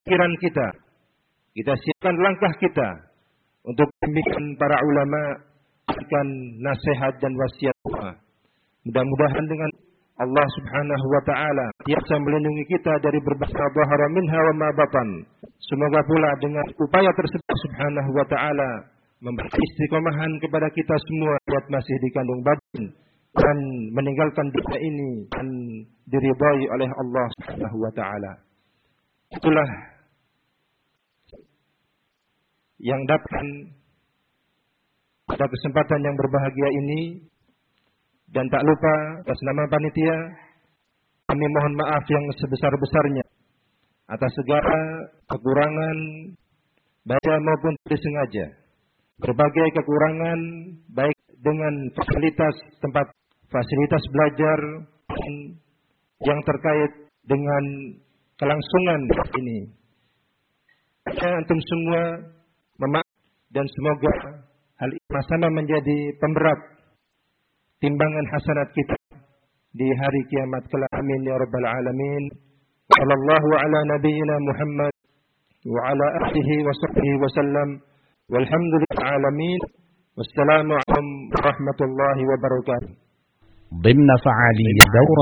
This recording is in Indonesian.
pikiran kita. Kita siapkan langkah kita untuk demikian para ulama berikan nasihat dan wasiat. Mudah-mudahan dengan Allah Subhanahu wa taala biasa melindungi kita dari berbagai bahara minha wa ma batan. Semoga pula dengan upaya tersebut Subhanahu wa taala memberi istiqomahan kepada kita semua buat masih dikandung badan dan meninggalkan dunia ini dan diridhai oleh Allah Subhanahu wa taala. Itulah yang dapat pada kesempatan yang berbahagia ini. Dan tak lupa atas nama panitia kami mohon maaf yang sebesar-besarnya atas segala kekurangan baik maupun tidak sengaja. Berbagai kekurangan baik dengan fasilitas belajar yang terkait dengan kelangsungan ini. Antum semua memaaf dan semoga hal ini sama menjadi pemberat timbangan hasanat kita di hari kiamat kelak. Amin ya rabbal alamin. Sallallahu ala nabiyyina Muhammad wa ala alihi wa sahbihi wa sallam. Walhamdulillahi alamin. Wassalamu alaikum warahmatullahi wabarakatuh. ضمن فعالية دورة